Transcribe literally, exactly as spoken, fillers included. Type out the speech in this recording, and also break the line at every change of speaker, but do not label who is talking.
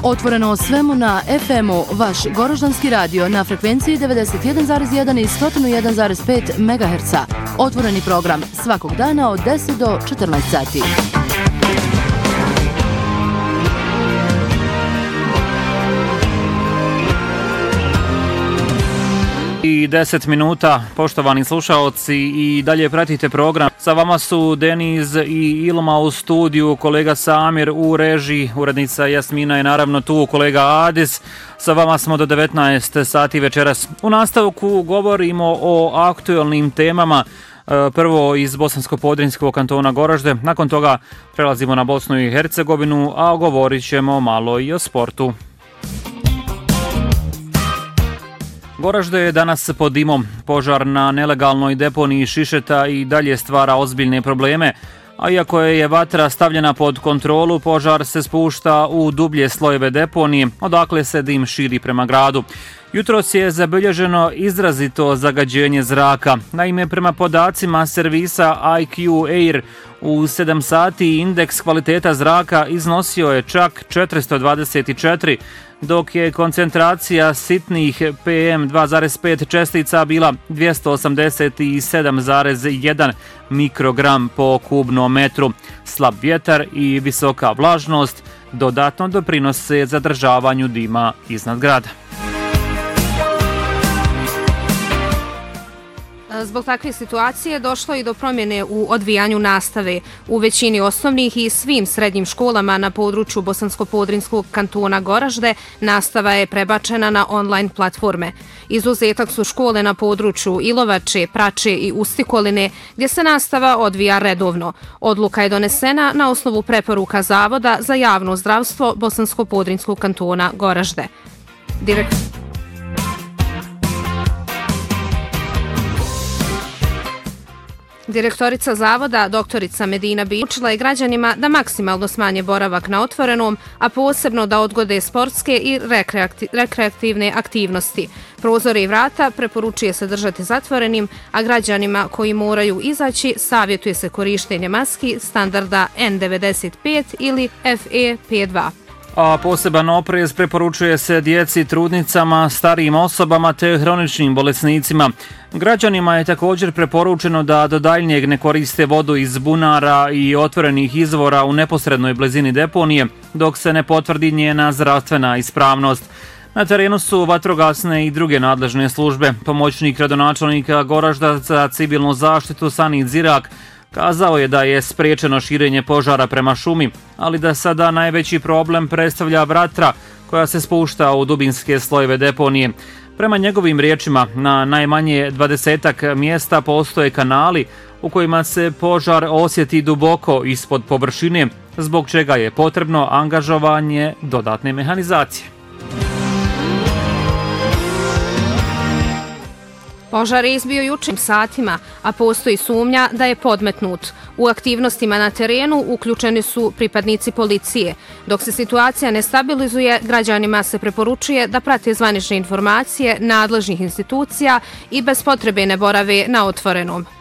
Otvoreno o svemu na F M-u, vaš Goroždanski radio na frekvenciji devedeset jedan zarez jedan i sto jedan zarez pet megaherca. Otvoreni program svakog dana od deset do četrnaest sati.
I deset minuta, poštovani slušaoci, i dalje pratite program. Sa vama su Deniz i Ilma u studiju, kolega Samir u režiji, urednica Jasmina je naravno tu, kolega Adis. Sa vama smo do devetnaest sati večeras. U nastavku govorimo o aktuelnim temama. Prvo iz Bosansko-Podrinjskog kantona Goražde, nakon toga prelazimo na Bosnu i Hercegovinu, a govorit ćemo malo i o sportu. Goražde je danas pod dimom. Požar na nelegalnoj deponiji šišeta i dalje stvara ozbiljne probleme, a iako je vatra stavljena pod kontrolu, požar se spušta u dublje slojeve deponije, odakle se dim širi prema gradu. Jutros je zabilježeno izrazito zagađenje zraka. Naime, prema podacima servisa I Q Air, u sedam sati indeks kvaliteta zraka iznosio je čak četiristo dvadeset četiri, dok je koncentracija sitnih P M dva zarez pet čestica bila dvjesto osamdeset sedam zarez jedan mikrogram po kubnom metru. Slab vjetar i visoka vlažnost dodatno doprinose zadržavanju dima iznad grada.
Zbog takve situacije došlo i do promjene u odvijanju nastave. U većini osnovnih i svim srednjim školama na području Bosansko-Podrinjskog kantona Goražde nastava je prebačena na online platforme. Izuzetak su škole na području Ilovače, Prače i Ustikoline, gdje se nastava odvija redovno. Odluka je donesena na osnovu preporuka Zavoda za javno zdravstvo Bosansko-Podrinjskog kantona Goražde. Direkt... Direktorica Zavoda, doktorica Medina Bić, učila je građanima da maksimalno smanje boravak na otvorenom, a posebno da odgode sportske i rekreativne aktivnosti. Prozore i vrata preporučuje se držati zatvorenim, a građanima koji moraju izaći savjetuje se korištenje maski standarda N devedeset pet ili F E P dva.
A poseban oprez preporučuje se djeci, trudnicama, starijim osobama te hroničnim bolesnicima. Građanima je također preporučeno da do daljnjeg ne koriste vodu iz bunara i otvorenih izvora u neposrednoj blizini deponije, dok se ne potvrdi njena zdravstvena ispravnost. Na terenu su vatrogasne i druge nadležne službe. Pomoćnik gradonačelnika Goražda za civilnu zaštitu Sanid Zirak kazao je da je spriječeno širenje požara prema šumi, ali da sada najveći problem predstavlja vatra koja se spušta u dubinske slojeve deponije. Prema njegovim riječima, na najmanje dvadesetak mjesta postoje kanali u kojima se požar osjeti duboko ispod površine, zbog čega je potrebno angažovanje dodatne mehanizacije.
Požar je izbio jučnim satima, a postoji sumnja da je podmetnut. U aktivnostima na terenu uključeni su pripadnici policije. Dok se situacija ne stabilizuje, građanima se preporučuje da prate zvanične informacije nadležnih institucija i bez potrebe ne borave na otvorenom.